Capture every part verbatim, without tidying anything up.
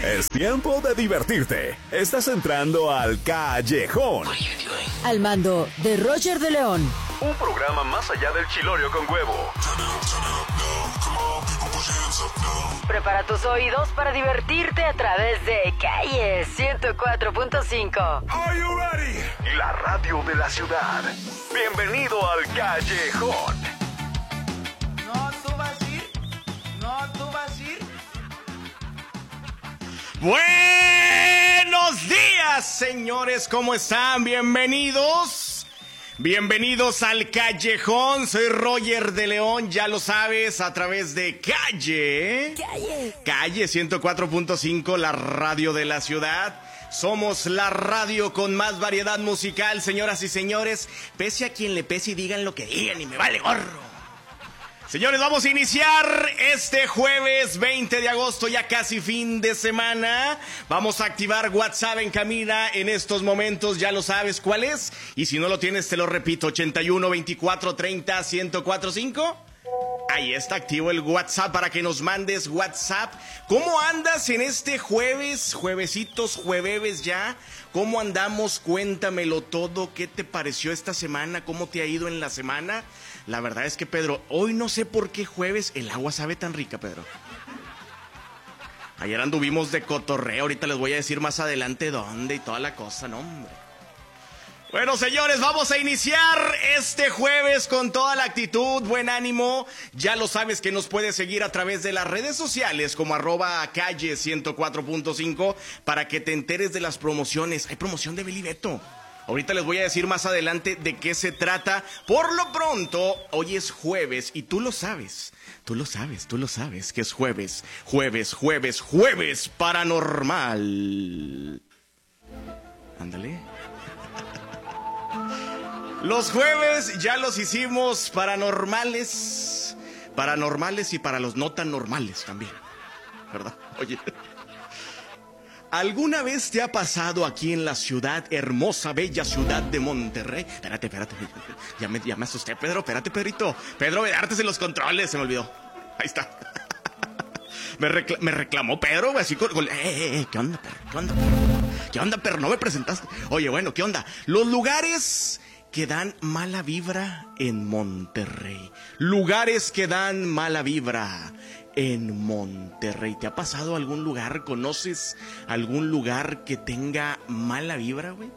Es tiempo de divertirte. Estás entrando al Callejón. Al mando de Roger de León. Un programa más allá del chilorio con huevo. Prepara tus oídos para divertirte a través de Calle ciento cuatro punto cinco. Are you ready? La radio de la ciudad. Bienvenido al Callejón. No, tú vas a ir. No, tú vas a ir. Buenos días, señores, ¿cómo están? Bienvenidos. Bienvenidos al Callejón. Soy Roger de León, ya lo sabes, a través de Calle. Calle. Calle ciento cuatro punto cinco, la radio de la ciudad. Somos la radio con más variedad musical, señoras y señores. Pese a quien le pese y digan lo que digan y me vale gorro. Señores, vamos a iniciar este jueves veinte de agosto, ya casi fin de semana. Vamos a activar WhatsApp en cabina en estos momentos, ya lo sabes cuál es. Y si no lo tienes, te lo repito, ochenta y uno, veinticuatro, treinta, ciento cuatro punto cinco. Ahí está activo el WhatsApp para que nos mandes WhatsApp. ¿Cómo andas en este jueves? Juevesitos, jueves ya. ¿Cómo andamos? Cuéntamelo todo. ¿Qué te pareció esta semana? ¿Cómo te ha ido en la semana? La verdad es que, Pedro, hoy no sé por qué jueves el agua sabe tan rica, Pedro. Ayer anduvimos de cotorreo, ahorita les voy a decir más adelante dónde y toda la cosa, no, hombre. Bueno, señores, vamos a iniciar este jueves con toda la actitud, buen ánimo. Ya lo sabes que nos puedes seguir a través de las redes sociales como arroba calle ciento cuatro punto cinco para que te enteres de las promociones. Hay promoción de Beli Beto. Ahorita les voy a decir más adelante de qué se trata. Por lo pronto, hoy es jueves y tú lo sabes. Tú lo sabes, tú lo sabes que es jueves. Jueves, jueves, jueves paranormal. Ándale. Los jueves ya los hicimos paranormales. Paranormales y para los no tan normales también. ¿Verdad? Oye. ¿Alguna vez te ha pasado aquí en la ciudad, hermosa, bella ciudad de Monterrey? Espérate, espérate, ya me, ya me asusté, Pedro, espérate, Pedrito. Pedro, darte en los controles, se me olvidó. Ahí está. Me, recla- me reclamó Pedro, güey, así con... con eh, eh, eh, ¿qué onda, Pedro? ¿Qué onda, Pedro? ¿Qué onda, Pedro? No me presentaste. Oye, bueno, ¿qué onda? Los lugares que dan mala vibra en Monterrey. Lugares que dan mala vibra en Monterrey. ¿Te ha pasado algún lugar? ¿Conoces algún lugar que tenga mala vibra, güey?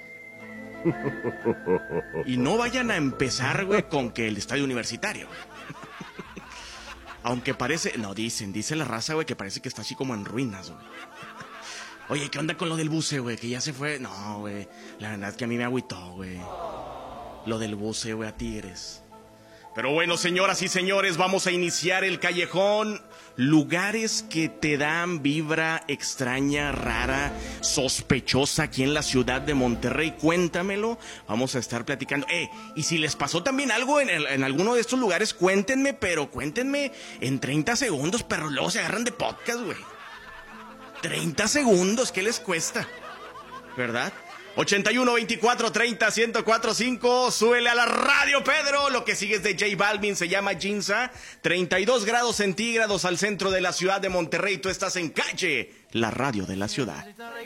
Y no vayan a empezar, güey, con que el estadio universitario. Aunque parece... No, dicen, dice la raza, güey, que parece que está así como en ruinas, güey. Oye, ¿qué onda con lo del buce, güey? Que ya se fue... No, güey, la verdad es que a mí me agüitó, güey. Lo del buce, güey, a Tigres. Pero bueno, señoras y señores, vamos a iniciar el callejón. Lugares que te dan vibra extraña, rara, sospechosa aquí en la ciudad de Monterrey. Cuéntamelo, vamos a estar platicando. Eh, y si les pasó también algo en, el, en alguno de estos lugares, cuéntenme, pero cuéntenme en treinta segundos, pero luego se agarran de podcast, güey. treinta segundos, ¿qué les cuesta? ¿Verdad? ochenta y uno, veinticuatro, treinta, ciento cuatro punto cinco. Súbele a la radio, Pedro. Lo que sigue es de J Balvin, se llama Ginza. treinta y dos grados centígrados al centro de la ciudad de Monterrey. Tú estás en Calle, la radio de la ciudad.